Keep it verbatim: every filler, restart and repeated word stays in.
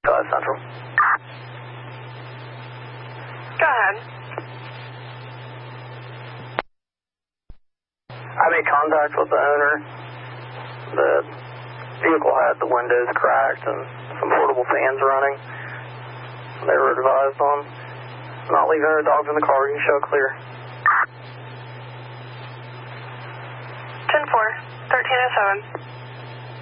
Go ahead, Central. Go ahead. I made contact with the owner. The vehicle had the windows cracked and some portable fans running. They were advised on not leaving their dogs in the car. You can show clear. ten four, thirteen oh seven.